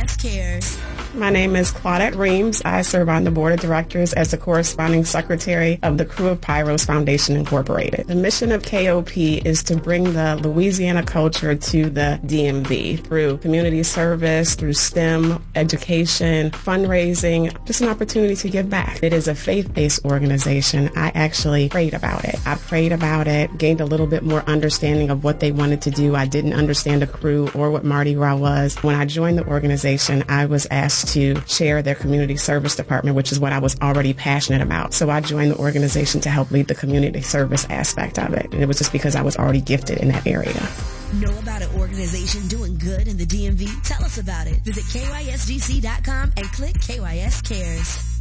KYS Cares. My name is Claudette Reams. I serve on the board of directors as the corresponding secretary of the Crew of Pyros Foundation Incorporated. The mission of KOP is to bring the Louisiana culture to the DMV through community service, through STEM, education, fundraising, just an opportunity to give back. It is a faith-based organization. I actually prayed about it. Gained a little bit more understanding of what they wanted to do. I didn't understand the crew or what Mardi Gras was. When I joined the organization, I was asked to chair their community service department, which is what I was already passionate about. So I joined the organization to help lead the community service aspect of it. And it was just because I was already gifted in that area. Know about an organization doing good in the DMV? Tell us about it. Visit KYSDC.com and click KYS Cares.